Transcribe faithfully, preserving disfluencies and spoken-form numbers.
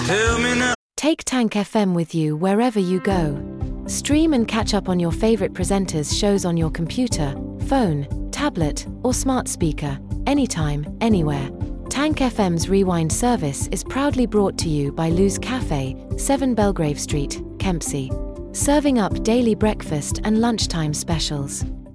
Tell me now. Take Tank F M with you wherever you go. Stream and catch up on your favorite presenters' shows on your computer, phone, tablet, or smart speaker, anytime, anywhere. Tank F M's Rewind service is proudly brought to you by Lou's Cafe, seven Belgrave Street, Kempsey. Serving up daily breakfast and lunchtime specials.